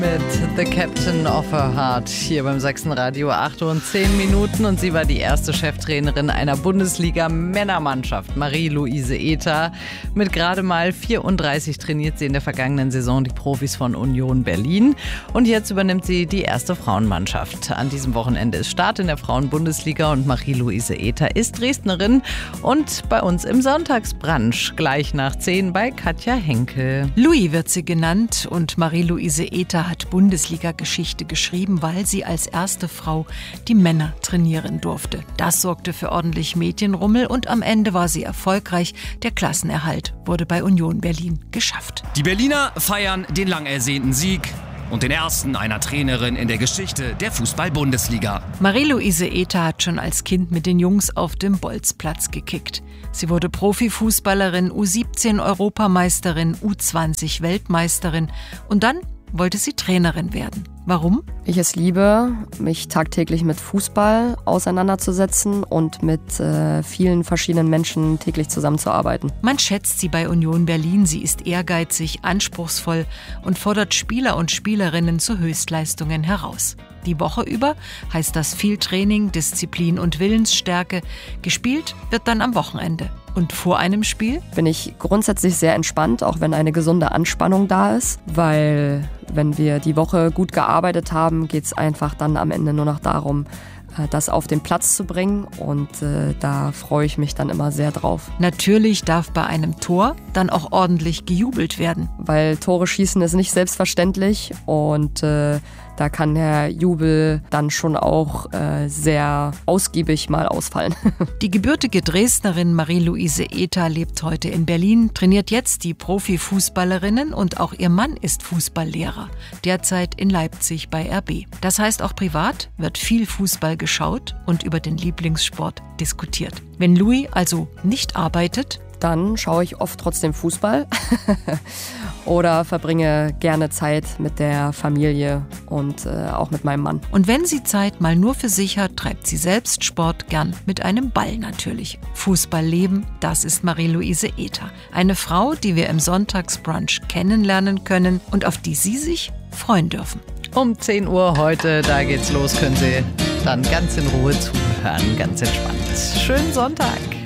Mit The Captain of Her Heart hier beim Sachsenradio. 8:10 und sie war die erste Cheftrainerin einer Bundesliga-Männermannschaft, Marie-Louise Ether. Mit gerade mal 34 trainiert sie in der vergangenen Saison die Profis von Union Berlin. Und jetzt übernimmt sie die erste Frauenmannschaft. An diesem Wochenende ist Start in der Frauen-Bundesliga und Marie-Louise Ether ist Dresdnerin und bei uns im Sonntagsbrunch gleich nach 10 bei Katja Henkel. Louis wird sie genannt und Marie-Louise Ether hat Bundesliga-Geschichte geschrieben, weil sie als erste Frau die Männer trainieren durfte. Das sorgte für ordentlich Medienrummel und am Ende war sie erfolgreich. Der Klassenerhalt wurde bei Union Berlin geschafft. Die Berliner feiern den lang ersehnten Sieg und den ersten einer Trainerin in der Geschichte der Fußball-Bundesliga. Marie-Louise Ether hat schon als Kind mit den Jungs auf dem Bolzplatz gekickt. Sie wurde Profifußballerin, U17-Europameisterin, U20-Weltmeisterin und dann wollte sie Trainerin werden. Warum? Ich es liebe, mich tagtäglich mit Fußball auseinanderzusetzen und mit vielen verschiedenen Menschen täglich zusammenzuarbeiten. Man schätzt sie bei Union Berlin. Sie ist ehrgeizig, anspruchsvoll und fordert Spieler und Spielerinnen zu Höchstleistungen heraus. Die Woche über heißt das viel Training, Disziplin und Willensstärke. Gespielt wird dann am Wochenende. Und vor einem Spiel? Bin ich grundsätzlich sehr entspannt, auch wenn eine gesunde Anspannung da ist, weil wenn wir die Woche gut gearbeitet haben, geht es einfach dann am Ende nur noch darum, das auf den Platz zu bringen und da freue ich mich dann immer sehr drauf. Natürlich darf bei einem Tor dann auch ordentlich gejubelt werden. Weil Tore schießen ist nicht selbstverständlich und da kann der Jubel dann schon auch sehr ausgiebig mal ausfallen. Die gebürtige Dresdnerin Marie-Louise Ether lebt heute in Berlin, trainiert jetzt die Profifußballerinnen und auch ihr Mann ist Fußballlehrer, derzeit in Leipzig bei RB. Das heißt, auch privat wird viel Fußball geschaut und über den Lieblingssport diskutiert. Wenn Louis also nicht arbeitet, dann schaue ich oft trotzdem Fußball oder verbringe gerne Zeit mit der Familie und auch mit meinem Mann. Und wenn sie Zeit mal nur für sich hat, treibt sie selbst Sport gern mit einem Ball natürlich. Fußball leben, das ist Marie-Louise Ether. Eine Frau, die wir im Sonntagsbrunch kennenlernen können und auf die Sie sich freuen dürfen. Um 10 Uhr heute, da geht's los, können Sie dann ganz in Ruhe zuhören, ganz entspannt. Schönen Sonntag!